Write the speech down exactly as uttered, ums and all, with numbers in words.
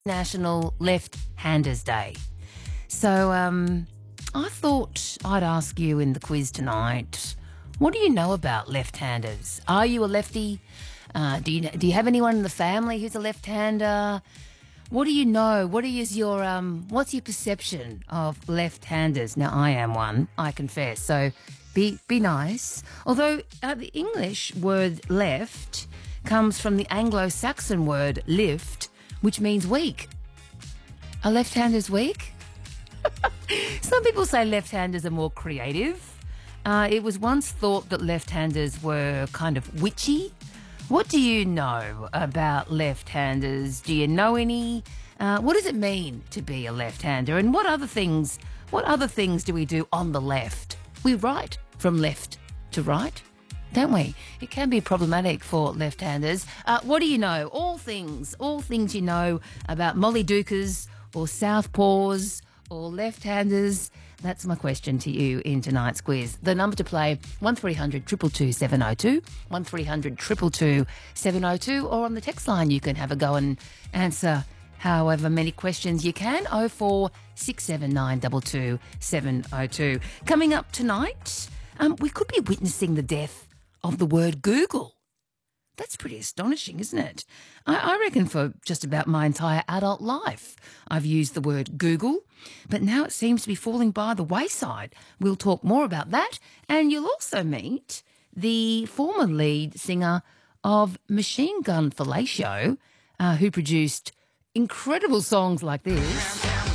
National Left-Handers Day. So um, I thought I'd ask you in the quiz tonight, what do you know about left-handers? Are you a lefty? Uh, do you do you have anyone in the family who's a left-hander? What do you know? What is your um? What's your perception of left-handers? Now I am one, I confess. So be be nice. Although uh, the English word left comes from the Anglo-Saxon word lift, which means weak. Are left-handers weak? Some people say left-handers are more creative. Uh, it was once thought that left-handers were kind of witchy. What do you know about left-handers? Do you know any? Uh, what does it mean to be a left-hander? And what other things? What other things do we do on the left? We write from left to right, don't we? It can be problematic for left-handers. Uh, what do you know? All things, all things you know about Molly Dukers or Southpaws or left-handers. That's my question to you in tonight's quiz. The number to play, one three hundred two two two seven oh two, one three hundred two two two seven oh two, or on the text line you can have a go and answer however many questions you can, oh four six seven nine two two seven oh two. Coming up tonight, um, we could be witnessing the death of the word Google. That's pretty astonishing, isn't it? I, I reckon for just about my entire adult life I've used the word Google, but now it seems to be falling by the wayside. We'll talk more about that, and you'll also meet the former lead singer of Machine Gun Fellatio, uh, who produced incredible songs like this.